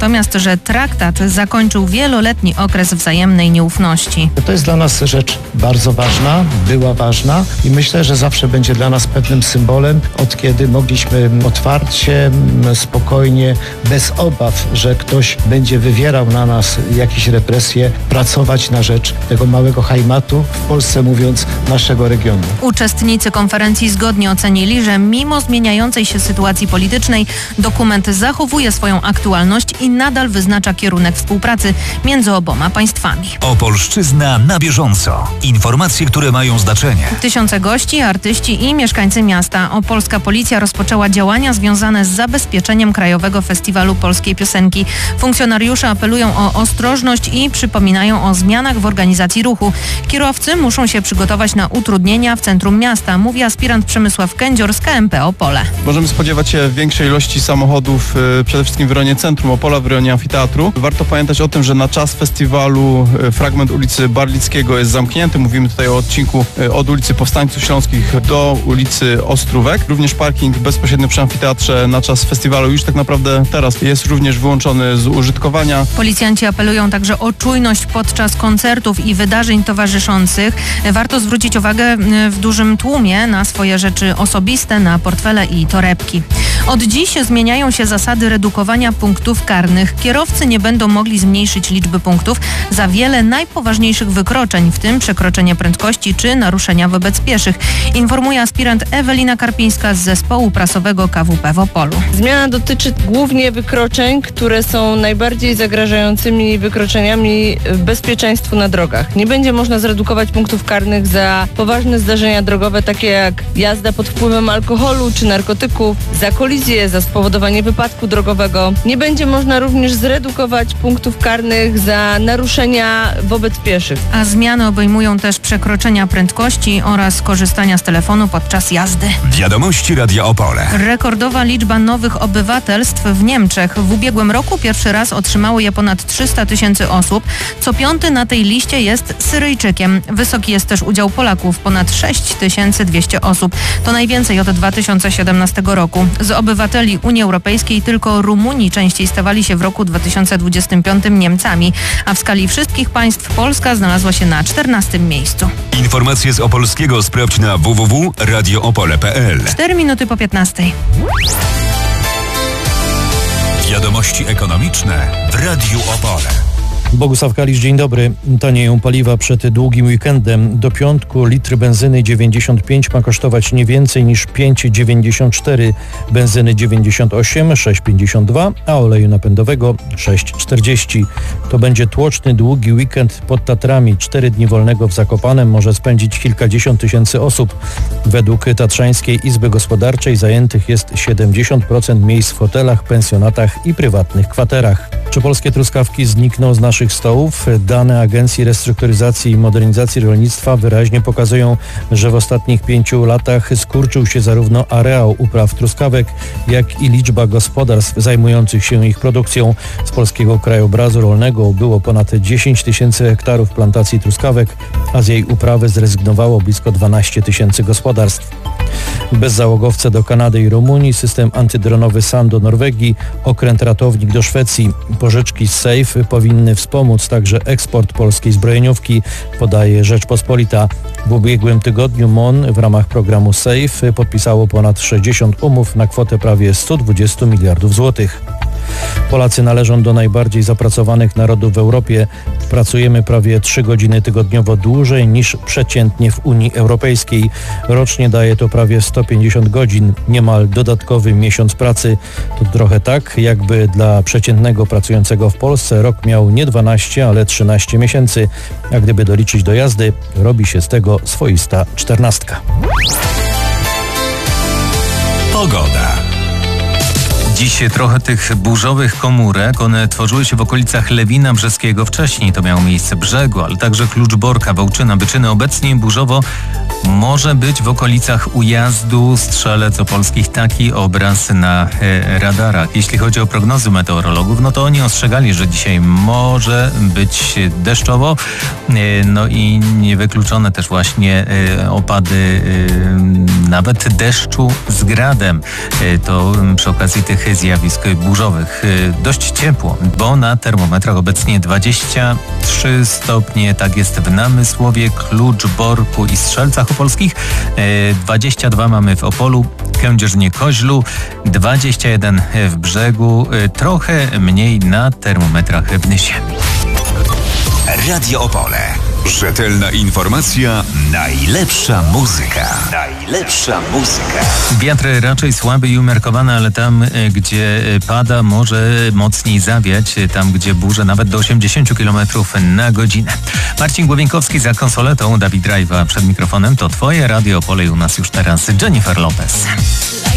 natomiast, że traktat zakończył wieloletni okres wzajemnej nieufności. To jest dla nas rzecz bardzo ważna, była ważna i myślę, że zawsze będzie dla nas pewnym symbolem, od kiedy mogliśmy otwarcie, spokojnie, bez obaw, że ktoś będzie wywierał na nas jakieś represje, pracować na rzecz tego małego hajmatu, w Polsce mówiąc, naszego regionu. Uczestnicy konferencji zgodnie ocenili, że mimo zmieniającej się sytuacji politycznej dokument zachowuje swoją aktualność i nadal wyznacza kierunek współpracy między oboma państwami. Opolszczyzna na bieżąco. Informacje, które mają znaczenie. Tysiące gości, artyści i mieszkańcy miasta. Opolska policja rozpoczęła działania związane z zabezpieczeniem Krajowego Festiwalu Polskiej Piosenki. Funkcjonariusze apelują o ostrożność i przypominają o zmianach w organizacji ruchu. Kierowcy muszą się przygotować na utrudnienia w centrum miasta, mówi aspirant Przemysław Kędzior z KMP Opole. Możemy spodziewać się większej ilości samochodów, przede wszystkim w rejonie centrum Opola, w rejonie amfiteatru. Warto pamiętać o tym, że na czas festiwalu fragment ulicy Barlickiego jest zamknięty. Mówimy tutaj o odcinku od ulicy Powstańców Śląskich do ulicy Ostrówek. Również parking bezpośrednio przy amfiteatrze na czas festiwalu już tak naprawdę teraz jest również wyłączony z użytkowania. Policjanci apelują także o czujność podczas koncertów i wydarzeń towarzyszących. Warto zwrócić uwagę w dużym tłumie na swoje rzeczy osobiste, na portfele i torebki. Od dziś zmieniają się zasady redukowania punktów karnych. Kierowcy nie będą mogli zmniejszyć liczby punktów za wiele najpoważniejszych wykroczeń, w tym przekroczenie prędkości czy naruszenia wobec pieszych, informuje aspirant Ewelina Karpińska z zespołu prasowego KWP w Opolu. Zmiana dotyczy głównie wykroczeń, które są najbardziej zagrażającymi wykroczeniami bezpieczeństwu na drogach. Nie będzie można zredukować punktów karnych za poważne zdarzenia drogowe, takie jak jazda pod wpływem alkoholu czy narkotyków, za kolizję, za spowodowanie wypadku drogowego. Nie będzie można również zredukować punktów karnych za naruszenia wobec pieszych. A zmiany obejmują też przekroczenia prędkości oraz korzystania z telefonu podczas jazdy. Wiadomości Radia Opole. Rekordowa liczba nowych obywatelstw w Niemczech. W ubiegłym roku pierwszy raz otrzymało je ponad 300 000 osób. Co piąty na tej liście jest Syryjczykiem. Wysoki jest też udział Polaków, ponad 6200 osób. To najwięcej od 2017 roku. Z obywateli Unii Europejskiej tylko Rumuni częściej stawali się w roku 2025 Niemcami, a w skali wszystkich państw Polska znalazła się na 14. miejscu. Informacje z Opolskiego sprawdź na www.radioopole.pl. 4 minuty po 15. Wiadomości ekonomiczne w Radiu Opole. Bogusław Kalisz, dzień dobry. Tanieją paliwa przed długim weekendem. Do piątku litr benzyny 95 ma kosztować nie więcej niż 5,94, benzyny 98, 6,52, a oleju napędowego 6,40. To będzie tłoczny, długi weekend pod Tatrami. 4 dni wolnego w Zakopanem może spędzić kilkadziesiąt tysięcy osób. Według Tatrzańskiej Izby Gospodarczej zajętych jest 70% miejsc w hotelach, pensjonatach i prywatnych kwaterach. Czy polskie truskawki znikną z naszych stołów? Dane Agencji Restrukturyzacji i Modernizacji Rolnictwa wyraźnie pokazują, że w ostatnich 5 latach skurczył się zarówno areał upraw truskawek, jak i liczba gospodarstw zajmujących się ich produkcją. Z polskiego krajobrazu rolnego było ponad 10 000 hektarów plantacji truskawek, a z jej uprawy zrezygnowało blisko 12 000 gospodarstw. Bezzałogowce do Kanady i Rumunii, system antydronowy SAM do Norwegii, okręt ratownik do Szwecji. Pożyczki z SAFE powinny wspomóc także eksport polskiej zbrojeniówki, podaje Rzeczpospolita. W ubiegłym tygodniu MON w ramach programu SAFE podpisało ponad 60 umów na kwotę prawie 120 miliardów złotych. Polacy należą do najbardziej zapracowanych narodów w Europie. Pracujemy prawie 3 godziny tygodniowo dłużej niż przeciętnie w Unii Europejskiej. Rocznie daje to prawie 150 godzin, niemal dodatkowy miesiąc pracy. To trochę tak, jakby dla przeciętnego pracującego w Polsce rok miał nie 12, ale 13 miesięcy. A gdyby doliczyć do jazdy, robi się z tego swoista 14. Pogoda. Dziś trochę tych burzowych komórek, one tworzyły się w okolicach Lewina Brzeskiego. Wcześniej to miało miejsce Brzegu, ale także Kluczborka, Wałczyna, Byczyny. Obecnie burzowo Może być w okolicach Ujazdu Strzelec Opolskich taki obraz na radarach. Jeśli chodzi o prognozy meteorologów, no to oni ostrzegali, że dzisiaj może być deszczowo, no i niewykluczone też właśnie opady nawet deszczu z gradem. To przy okazji tych zjawisk burzowych. Dość ciepło, bo na termometrach obecnie 23 stopnie, tak jest w Namysłowie, Kluczborku i Strzelcach Opolskich. 22 mamy w Opolu, Kędzierzynie-Koźlu, 21 w Brzegu, trochę mniej na termometrach w Nysie. Radio Opole. Rzetelna informacja, najlepsza muzyka. Najlepsza muzyka. Wiatr raczej słaby i umiarkowany, ale tam, gdzie pada, może mocniej zawiać. Tam, gdzie burze, nawet do 80 km na godzinę. Marcin Głowienkowski za konsoletą, Dawid Rajwa przed mikrofonem. To Twoje Radio Opole i u nas już teraz Jennifer Lopez.